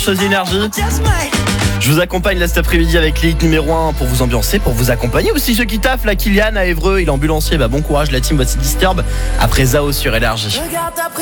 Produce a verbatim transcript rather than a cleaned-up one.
Choisis Énergie. Je vous accompagne là cet après-midi avec les hits numéro un pour vous ambiancer, pour vous accompagner. Aussi ceux qui taffent, là, Kylian à Évreux, il est ambulancier. Bah bon courage la team, voici Disturb après Zao sur Énergie.